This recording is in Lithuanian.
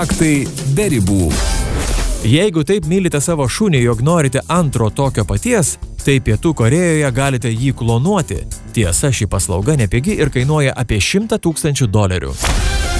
Faktai be ribų. Jeigu taip mylite savo šunį, jog norite antro tokio paties, tai Pietų Korėjoje galite jį klonuoti. Tiesa, ši paslauga nepigi ir kainuoja apie $100 000.